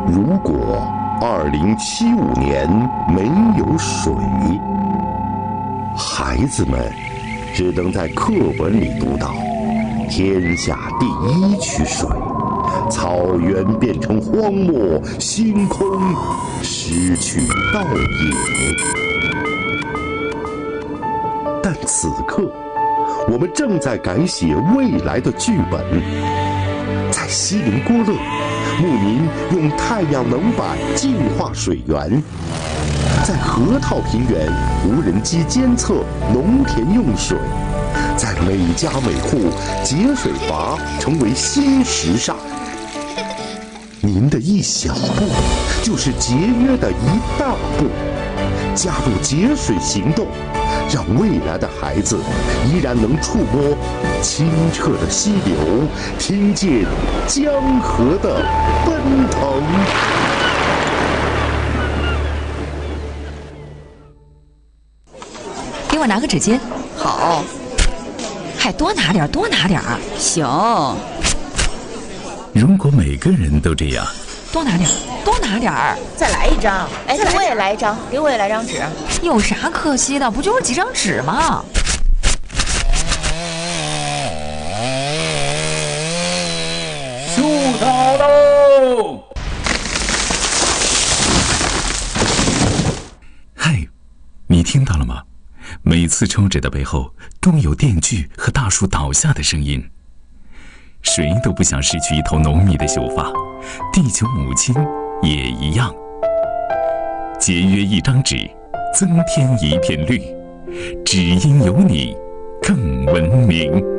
如果2075年没有水，孩子们只能在课本里读到天下第一区水，草原变成荒漠，星空失去倒影。但此刻，我们正在改写未来的剧本。在锡林郭勒，牧民用太阳能板净化水源；在河套平原，无人机监测农田用水；在每家每户，节水阀成为新时尚。您的一小步，就是节约的一大步。加入节水行动，让未来的孩子依然能触摸清澈的溪流，听见江河的奔腾。 给我拿个纸巾。 好。 还多拿点，多拿点。 行。 如果每个人都这样， 多拿点，多拿点。 再来一张。哎，我也来一张，给我也来张纸。 有啥可惜的？不就是几张纸吗？ 树倒喽！嗨，你听到了吗？每次抽纸的背后都有电锯和大树倒下的声音。谁都不想失去一头浓密的秀发，地球母亲也一样。节约一张纸，增添一片绿，只因有你更文明。